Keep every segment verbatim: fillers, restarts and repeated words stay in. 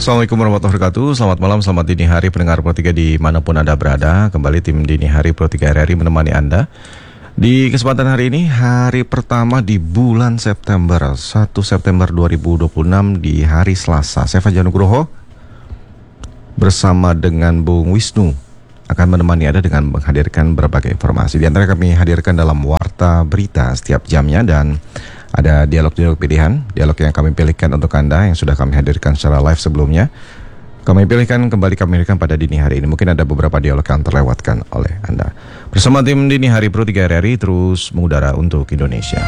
Assalamualaikum warahmatullahi wabarakatuh. Selamat malam, selamat dini hari pendengar Pro tiga dimanapun Anda berada. Kembali tim Dini Hari Pro tiga R R I menemani Anda di kesempatan hari ini, hari pertama di bulan September, satu September dua ribu dua puluh enam, di hari Selasa. Saya Fajar Nugroho bersama dengan Bung Wisnu akan menemani Anda dengan menghadirkan berbagai informasi. Di antara kami hadirkan dalam Warta Berita setiap jamnya, dan ada dialog-dialog pilihan, dialog yang kami pilihkan untuk Anda yang sudah kami hadirkan secara live sebelumnya. Kami pilihkan, kembali kami hadirkan pada dini hari ini. Mungkin ada beberapa dialog yang terlewatkan oleh Anda. Bersama tim Dini Hari Pro tiga R R I terus mengudara untuk Indonesia.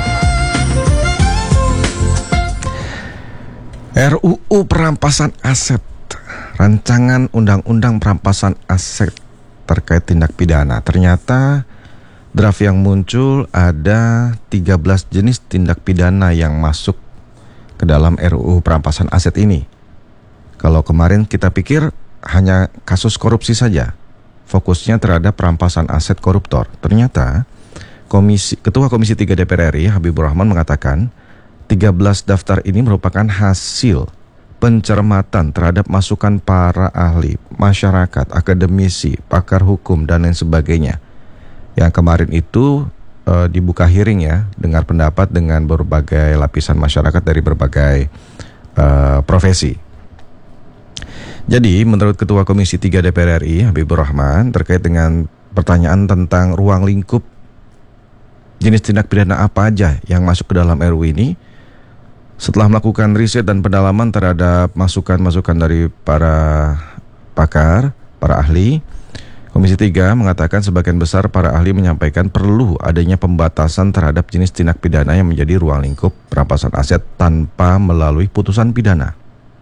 R U U Perampasan Aset, rancangan undang-undang perampasan aset terkait tindak pidana. Ternyata draft yang muncul ada tiga belas jenis tindak pidana yang masuk ke dalam R U U perampasan aset ini. Kalau kemarin kita pikir hanya kasus korupsi saja, fokusnya terhadap perampasan aset koruptor. Ternyata Komisi, Ketua Komisi tiga D P R R I Habibur Rahman mengatakan tiga belas daftar ini merupakan hasil pencermatan terhadap masukan para ahli, masyarakat, akademisi, pakar hukum, dan lain sebagainya. Yang kemarin itu e, dibuka hearing ya, dengar pendapat dengan berbagai lapisan masyarakat dari berbagai e, profesi. Jadi menurut Ketua Komisi tiga D P R R I Habibur Rahman, terkait dengan pertanyaan tentang ruang lingkup jenis tindak pidana apa aja yang masuk ke dalam R U U ini, setelah melakukan riset dan pendalaman terhadap masukan-masukan dari para pakar, para ahli, Komisi tiga mengatakan sebagian besar para ahli menyampaikan perlu adanya pembatasan terhadap jenis tindak pidana yang menjadi ruang lingkup perampasan aset tanpa melalui putusan pidana.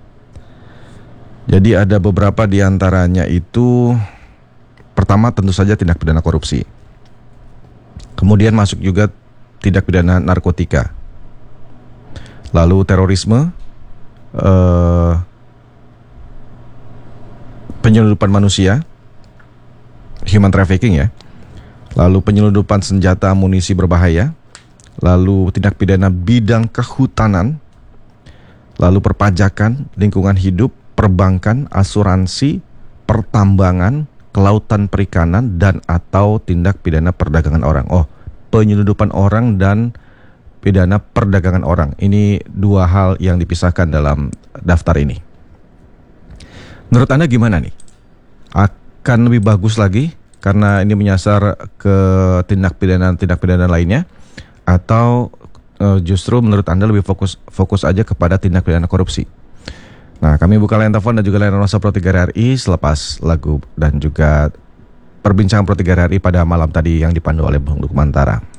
Jadi ada beberapa di antaranya itu, pertama tentu saja tindak pidana korupsi. Kemudian masuk juga tindak pidana narkotika. Lalu terorisme, eh, penyelundupan manusia, human trafficking ya, lalu penyelundupan senjata amunisi berbahaya, lalu tindak pidana bidang kehutanan, lalu perpajakan, lingkungan hidup, perbankan, asuransi, pertambangan, kelautan perikanan, dan atau tindak pidana perdagangan orang. Oh, penyelundupan orang dan pidana perdagangan orang. Ini dua hal yang dipisahkan dalam daftar ini. Menurut Anda gimana nih? Akan lebih bagus lagi karena ini menyasar ke tindak pidana-tindak pidana lainnya, atau uh, justru menurut Anda lebih fokus fokus aja kepada tindak pidana korupsi? Nah, kami buka line telepon dan juga line WhatsApp Pro tiga R R I selepas lagu dan juga perbincangan Pro tiga R R I pada malam tadi yang dipandu oleh Bung Lukmantara.